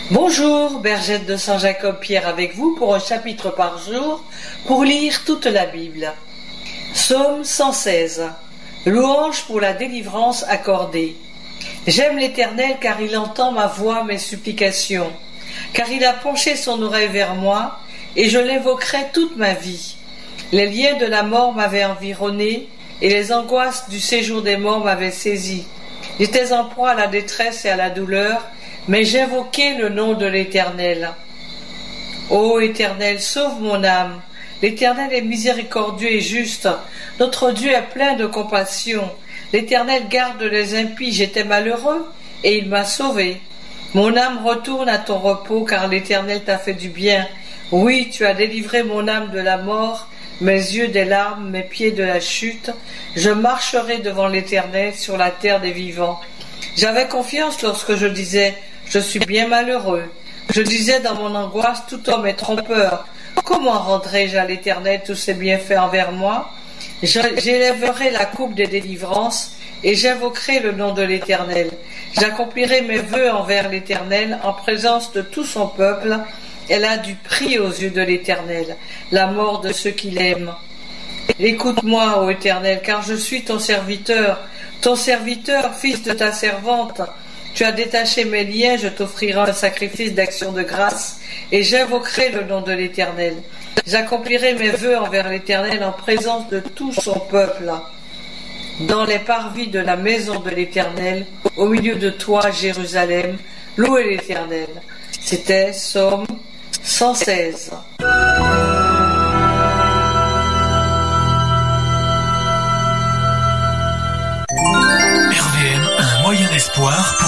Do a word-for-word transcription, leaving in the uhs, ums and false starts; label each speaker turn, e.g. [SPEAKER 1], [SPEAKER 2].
[SPEAKER 1] Bonjour, Bergette de Saint-Jacob-Pierre avec vous pour un chapitre par jour pour lire toute la Bible. Psaume cent seize. Louange pour la délivrance accordée. J'aime l'Éternel car il entend ma voix, mes supplications, car il a penché son oreille vers moi et je l'invoquerai toute ma vie. Les liens de la mort m'avaient environné et les angoisses du séjour des morts m'avaient saisi. J'étais en proie à la détresse et à la douleur, mais j'invoquai le nom de l'Éternel. Ô Éternel, sauve mon âme. L'Éternel est miséricordieux et juste. Notre Dieu est plein de compassion. L'Éternel garde les impies. J'étais malheureux et il m'a sauvé. Mon âme retourne à ton repos car l'Éternel t'a fait du bien. Oui, tu as délivré mon âme de la mort, mes yeux des larmes, mes pieds de la chute. Je marcherai devant l'Éternel sur la terre des vivants. J'avais confiance lorsque je disais « Je suis bien malheureux ». Je disais dans mon angoisse « Tout homme est trompeur ». Comment rendrai-je à l'Éternel tous ses bienfaits envers moi? J'élèverai la coupe des délivrances et j'invoquerai le nom de l'Éternel. J'accomplirai mes vœux envers l'Éternel en présence de tout son peuple. Elle a du prix aux yeux de l'Éternel, la mort de ceux qui l'aiment. Écoute-moi, ô Éternel, car je suis ton serviteur, ton serviteur, fils de ta servante. Tu as détaché mes liens, je t'offrirai un sacrifice d'action de grâce, et j'invoquerai le nom de l'Éternel. J'accomplirai mes vœux envers l'Éternel en présence de tout son peuple. Dans les parvis de la maison de l'Éternel, au milieu de toi, Jérusalem, louez l'Éternel. C'était Psaume cent seize.
[SPEAKER 2] R V M, un moyen d'espoir pour